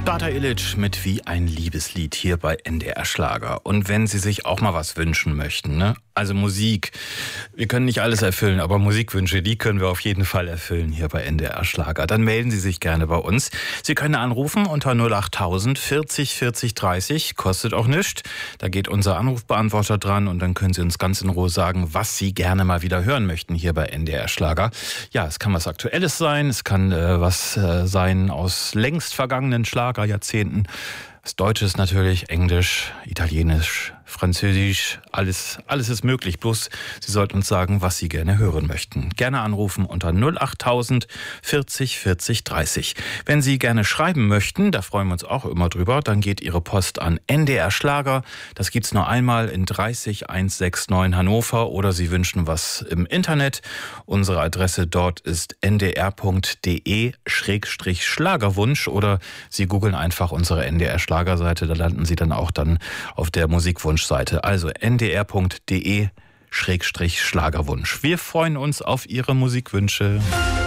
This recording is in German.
Data Illich mit Wie ein Liebeslied hier bei NDR Schlager. Und wenn Sie sich auch mal was wünschen möchten, ne? Also Musik. Wir können nicht alles erfüllen, aber Musikwünsche, die können wir auf jeden Fall erfüllen hier bei NDR Schlager. Dann melden Sie sich gerne bei uns. Sie können anrufen unter 08000 40 40 30, kostet auch nichts. Da geht unser Anrufbeantworter dran und dann können Sie uns ganz in Ruhe sagen, was Sie gerne mal wieder hören möchten hier bei NDR Schlager. Ja, es kann was Aktuelles sein, es kann was sein aus längst vergangenen Schlagerjahrzehnten. Das Deutsche natürlich, Englisch, Italienisch, Französisch, alles ist möglich. Bloß Sie sollten uns sagen, was Sie gerne hören möchten. Gerne anrufen unter 08000 40 40 30. Wenn Sie gerne schreiben möchten, da freuen wir uns auch immer drüber, dann geht Ihre Post an NDR Schlager. Das gibt's nur einmal in 30169 Hannover oder Sie wünschen was im Internet. Unsere Adresse dort ist ndr.de/Schlagerwunsch oder Sie googeln einfach unsere NDR Schlagerseite, da landen Sie dann auch dann auf der Musikwunschseite. Also ndr.de/Schlagerwunsch. Wir freuen uns auf Ihre Musikwünsche.